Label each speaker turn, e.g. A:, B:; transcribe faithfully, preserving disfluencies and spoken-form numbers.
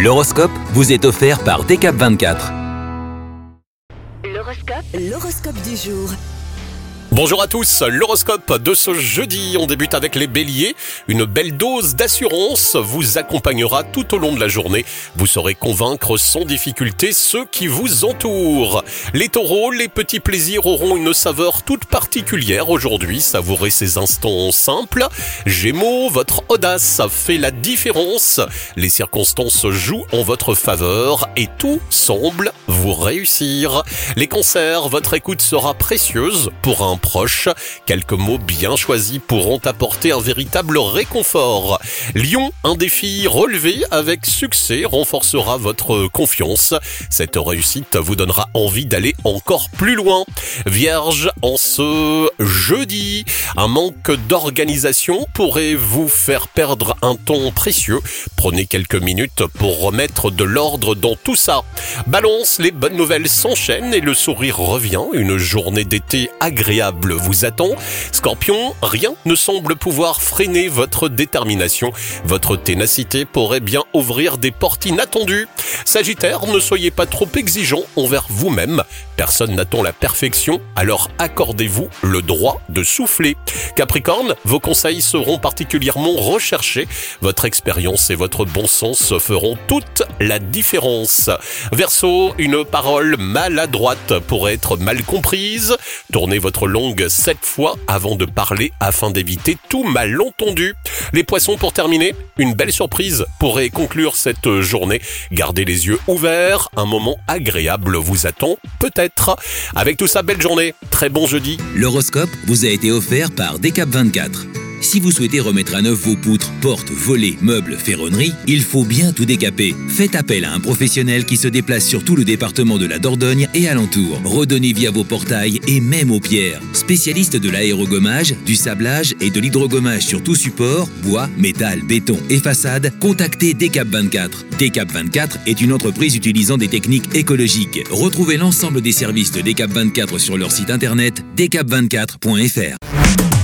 A: L'horoscope vous est offert par D K vingt-quatre.
B: L'horoscope, l'horoscope du jour.
C: Bonjour à tous, l'horoscope de ce jeudi, on débute avec les béliers. Une belle dose d'assurance vous accompagnera tout au long de la journée. Vous saurez convaincre sans difficulté ceux qui vous entourent. Les taureaux, les petits plaisirs auront une saveur toute particulière aujourd'hui, savourez ces instants simples. Gémeaux, votre audace fait la différence. Les circonstances jouent en votre faveur et tout semble vous réussir. Les cancers, votre écoute sera précieuse pour un proche. Quelques mots bien choisis pourront apporter un véritable réconfort. Lion, un défi relevé avec succès renforcera votre confiance. Cette réussite vous donnera envie d'aller encore plus loin. Vierge, en ce jeudi, un manque d'organisation pourrait vous faire perdre un temps précieux. Prenez quelques minutes pour remettre de l'ordre dans tout ça. Balance, les bonnes nouvelles s'enchaînent et le sourire revient. Une journée d'été agréable vous attend. Scorpion, rien ne semble pouvoir freiner votre détermination. Votre ténacité pourrait bien ouvrir des portes inattendues. Sagittaire, ne soyez pas trop exigeant envers vous-même. Personne n'attend la perfection, alors accordez-vous le droit de souffler. Capricorne, vos conseils seront particulièrement recherchés. Votre expérience et votre bon sens feront toute la différence. Verseau, une parole maladroite pourrait être mal comprise. Tournez votre langue sept fois avant de parler afin d'éviter tout malentendu. Les poissons, pour terminer, une belle surprise pourrait conclure cette journée. Gardez les yeux ouverts, un moment agréable vous attend peut-être. Avec tout ça, belle journée, très bon jeudi.
A: L'horoscope vous a été offert par D K vingt-quatre. Si vous souhaitez remettre à neuf vos poutres, portes, volets, meubles, ferronneries, il faut bien tout décaper. Faites appel à un professionnel qui se déplace sur tout le département de la Dordogne et alentour. Redonnez vie à vos portails et même aux pierres. Spécialiste de l'aérogommage, du sablage et de l'hydrogommage sur tout support, bois, métal, béton et façade, contactez D K vingt-quatre. D K vingt-quatre est une entreprise utilisant des techniques écologiques. Retrouvez l'ensemble des services de D K vingt-quatre sur leur site internet d k vingt-quatre point f r.